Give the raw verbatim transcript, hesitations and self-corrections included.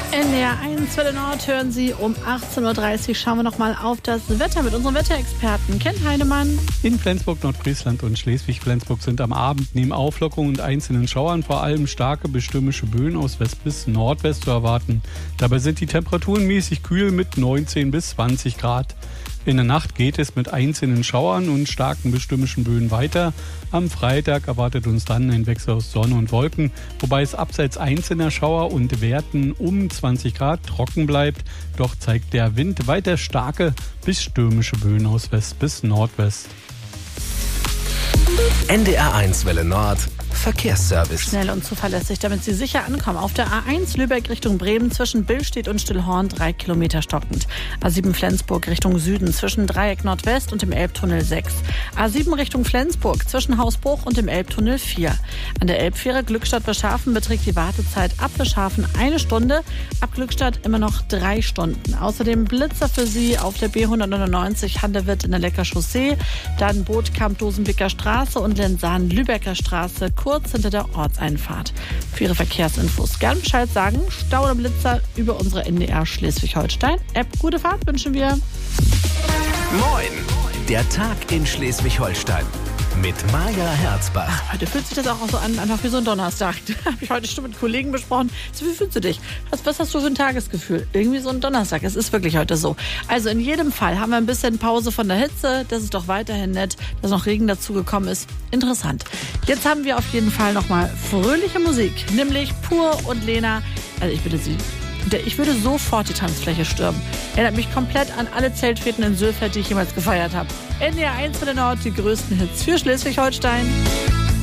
N D R eins Welle Nord hören Sie um achtzehn Uhr dreißig. Schauen wir noch mal auf das Wetter mit unserem Wetterexperten Ken Heinemann. In Flensburg, Nordfriesland und Schleswig-Flensburg sind am Abend neben Auflockerungen und einzelnen Schauern vor allem starke bis stürmische Böen aus West bis Nordwest zu erwarten. Dabei sind die Temperaturen mäßig kühl mit neunzehn bis zwanzig Grad. In der Nacht geht es mit einzelnen Schauern und starken bis stürmischen Böen weiter. Am Freitag erwartet uns dann ein Wechsel aus Sonne und Wolken, wobei es abseits einzelner Schauer und Werten um zwanzig Grad trocken bleibt. Doch zeigt der Wind weiter starke bis stürmische Böen aus West bis Nordwest. N D R eins Welle Nord Verkehrsservice. Schnell und zuverlässig, damit Sie sicher ankommen. Auf der A eins Lübeck Richtung Bremen zwischen Billstedt und Stillhorn drei Kilometer stockend. A sieben Flensburg Richtung Süden zwischen Dreieck Nordwest und dem Elbtunnel sechs. A sieben Richtung Flensburg zwischen Hausbruch und dem Elbtunnel vier. An der Elbfähre Glückstadt-Bescharfen beträgt die Wartezeit ab Bescharfen eine Stunde, ab Glückstadt immer noch drei Stunden. Außerdem Blitzer für Sie auf der B hundertneunundneunzig Handewitt in der Lecker Chaussee, dann Bootkamp Dosenbicker Straße und Lensahn Lübecker Straße kurz hinter der Ortseinfahrt. Für Ihre Verkehrsinfos gern Bescheid sagen. Stau oder Blitzer über unsere N D R Schleswig-Holstein-App. Gute Fahrt wünschen wir. Moin, der Tag in Schleswig-Holstein mit Maja Herzbach. Heute fühlt sich das auch so an, einfach wie so ein Donnerstag. Habe ich heute schon mit Kollegen besprochen. So, wie fühlst du dich? Was, was hast du für ein Tagesgefühl? Irgendwie so ein Donnerstag. Es ist wirklich heute so. Also in jedem Fall haben wir ein bisschen Pause von der Hitze. Das ist doch weiterhin nett, dass noch Regen dazugekommen ist. Interessant. Jetzt haben wir auf jeden Fall nochmal fröhliche Musik. Nämlich Pur und Lena. Also ich bitte Sie. Ich würde sofort die Tanzfläche stürmen. Erinnert mich komplett an alle Zeltfäden in Sülfeld, die ich jemals gefeiert habe. N D R eins für den Nord, die größten Hits für Schleswig-Holstein.